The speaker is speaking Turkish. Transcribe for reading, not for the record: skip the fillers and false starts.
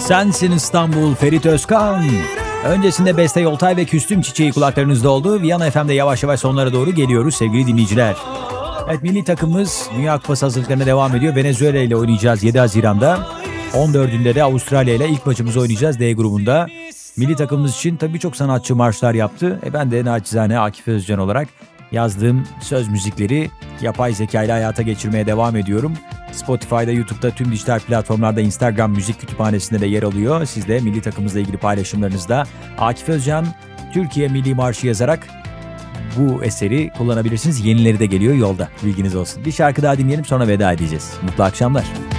Sensin İstanbul, Ferit Özkan. Öncesinde Beste Yoltay ve Küstüm Çiçeği kulaklarınızda oldu. Viyana FM'de yavaş yavaş sonlara doğru geliyoruz sevgili dinleyiciler. Evet, milli takımımız Dünya Kupası hazırlıklarına devam ediyor. Venezuela ile oynayacağız 7 Haziran'da. 14'ünde de Avustralya ile ilk maçımızı oynayacağız D grubunda. Milli takımımız için tabii birçok sanatçı marşlar yaptı. Ben de naçizane Akif Özcan olarak yazdığım söz müzikleri yapay zeka ile hayata geçirmeye devam ediyorum. Spotify'da, YouTube'da, tüm dijital platformlarda, Instagram müzik kütüphanesinde de yer alıyor. Siz de milli takımımızla ilgili paylaşımlarınızda Akif Özcan Türkiye Milli Marşı yazarak bu eseri kullanabilirsiniz. Yenileri de geliyor yolda. Bilginiz olsun. Bir şarkı daha dinleyelim, sonra veda edeceğiz. Mutlu akşamlar.